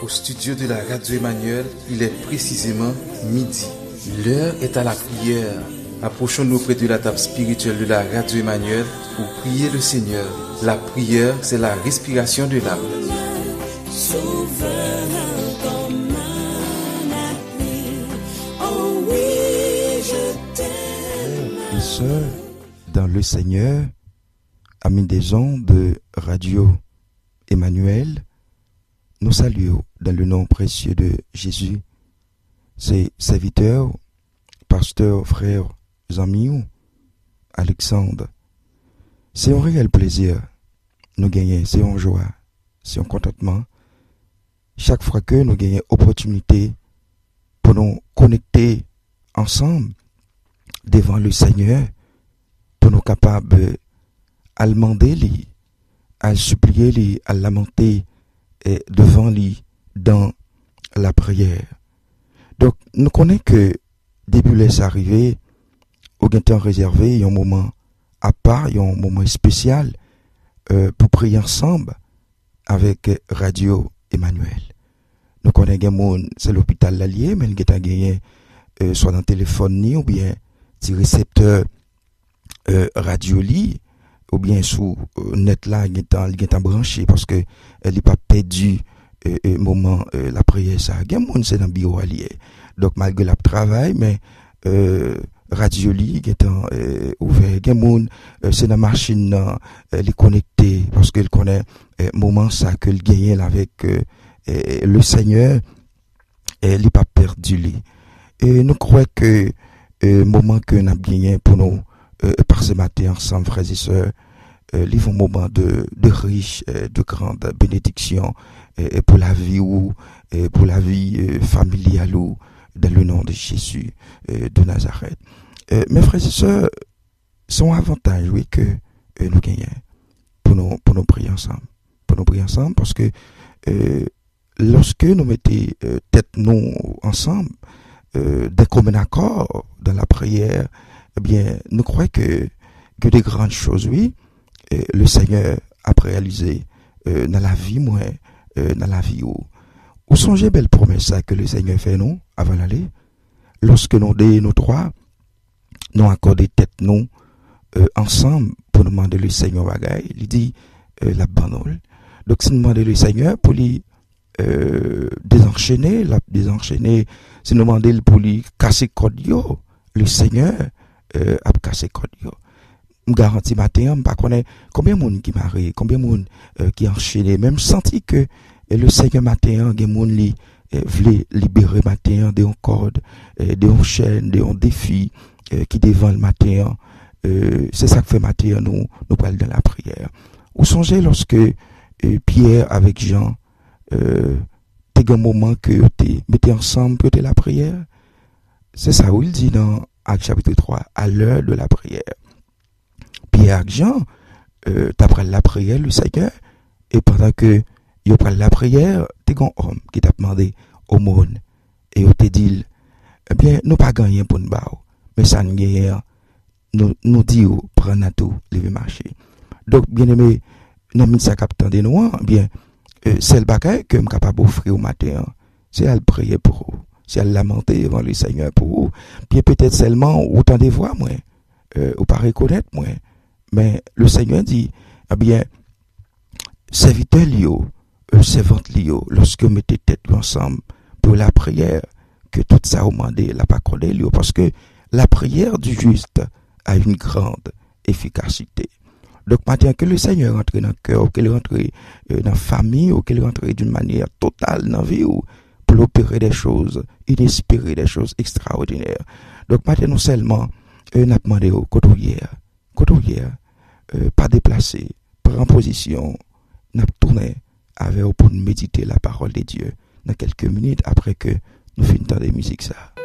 au studio de la Radio Emmanuel. Il est précisément midi. L'heure est à la prière. Approchons-nous près de la table spirituelle de la Radio Emmanuel pour prier le Seigneur. La prière, c'est la respiration de l'âme. Et sœurs, dans le Seigneur, amis des ondes de Radio Emmanuel, nous saluons dans le nom précieux de Jésus, ses serviteurs, pasteurs, frères, amis, Alexandre. C'est un réel plaisir, nous gagnons, c'est une joie, c'est un contentement. Chaque fois que nous gagnons opportunité pour nous connecter ensemble devant le Seigneur, pour nous capables à demander lui, à le supplier lui, à le lamenter devant lui dans la prière. Donc, nous connaissons que début laisse arriver, au temps réservé, il y a un moment à part, il y a un moment spécial pour prier ensemble avec Radio Emmanuel. Nous connaissons que c'est l'hôpital l'allié, mais nous avons gagné soit dans le téléphone ni ou bien du récepteur radio li ou bien sous net là il est branché parce que elle n'est pas perdu moment la prière ça. Il y a monde c'est dans bureau allié. Donc malgré le travail mais radio li est ouvert. Il y a monde c'est dans machine les connecté parce qu'il connaît moment ça que le gagner avec le Seigneur il n'est pas perdu lui. Et nous croyons que moment que nous avons gagné pour nous passer matin ensemble, frères et sœurs, livre un moment de riche, de grande bénédiction pour la vie ou pour la vie familiale ou dans le nom de Jésus de Nazareth. Mes frères et sœurs, c'est un avantage, oui, que nous gagnons pour nous prier ensemble. Pour nous prier ensemble parce que lorsque nous mettons tête nous ensemble, d'un commun accord dans la prière, eh bien, nous croyons que des grandes choses, oui, le Seigneur a réalisé dans la vie, moi, dans la vie où songez belle promesse que le Seigneur fait nous avant d'aller. Lorsque nous trois, nous accordons tête nous ensemble pour nous demander le Seigneur bagaille, il dit la banole. Donc, si nous demandons le Seigneur pour lui désenchaîner, si nous demandons pour lui casser code yo, le Seigneur a cassé code yo. Je garantis matin, je connais combien de monde qui marie, combien de monde qui enchaîné, même senti que le Seigneur matin, des monde li voulait libérer matin de cordes, de chaînes, de défis qui devant le matin. C'est ça que fait matin nous parlons dans la prière. Vous songez lorsque Pierre avec Jean t'es un moment que tu mettez ensemble pour la prière. C'est ça où il dit dans Actes chapitre 3, à l'heure de la prière. Pierre et Jean, t'apprends la prière, le Seigneur, et pendant que ils prennent la prière, t'es un homme qui t'a demandé au monde, et il te dit, eh bien, nous pas gagné pour nous battre, mais ça nous gagne, nous dit, prendre tout, les marcher. Donc, bien aimé, non, mais ça capte de nous, bien, c'est le bagage que je suis capable d'offrir au matin. C'est à le prier pour vous. C'est à le lamenter devant le Seigneur pour vous. Puis peut-être seulement autant de voix, moi. Ou pas reconnaître, moi. Mais le Seigneur dit, eh bien, serviteur lio, servante lio, lorsque vous mettez tête ensemble pour la prière, que tout ça vous demandez, la pas accordé lio. Parce que la prière du juste a une grande efficacité. Donc, maintenant que le Seigneur rentre dans le cœur, qu'il rentre dans la famille, ou qu'il rentre d'une manière totale dans la vie, ou pour opérer des choses inespérées, des choses extraordinaires. Donc, maintenant, non seulement, nous avons demandé au côtoyeur, pas déplacé, prendre position, nous avons tourné avec pour méditer la parole de Dieu dans quelques minutes après que nous finissons de musique ça.